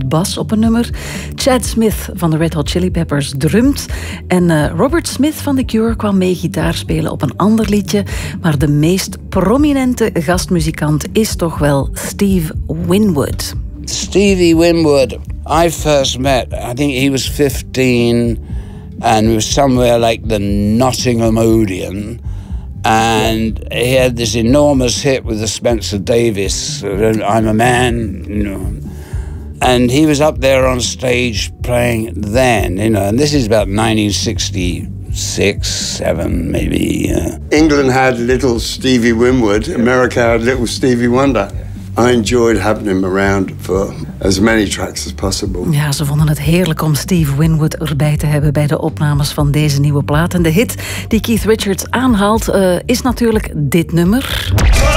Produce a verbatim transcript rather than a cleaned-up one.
bas op een nummer. Chad Smith van de Red Hot Chili Peppers drumt. En uh, Robert Smith van The Cure kwam mee gitaar spelen op een ander liedje. Maar de meest prominente gastmuzikant is toch wel Steve Winwood. Stevie Winwood, I first met, I think he was fifteen, and it was somewhere like the Nottingham Odeon. And he had this enormous hit with the Spencer Davis, I'm a Man, you know. And he was up there on stage playing then, you know, and this is about nineteen sixty-six, seven, maybe. Uh. England had little Stevie Winwood, America had little Stevie Wonder. I enjoyed having him around for as many tracks as possible. Ja, ze vonden het heerlijk om Steve Winwood erbij te hebben bij de opnames van deze nieuwe plaat. En de hit die Keith Richards aanhaalt uh, is natuurlijk dit nummer.